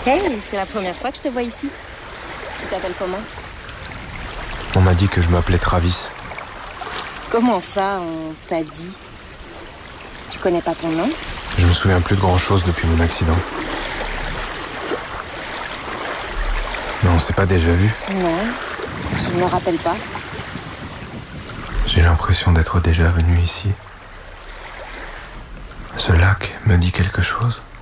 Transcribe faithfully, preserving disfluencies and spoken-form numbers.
Hey, c'est la première fois que je te vois ici. Tu t'appelles comment? On m'a dit que je m'appelais Travis. Comment ça, on t'a dit? Tu connais pas ton nom? Je me souviens plus de grand chose depuis mon accident. Mais on s'est pas déjà vu. Non, je me rappelle pas. J'ai l'impression d'être déjà venu ici. Ce lac me dit quelque chose.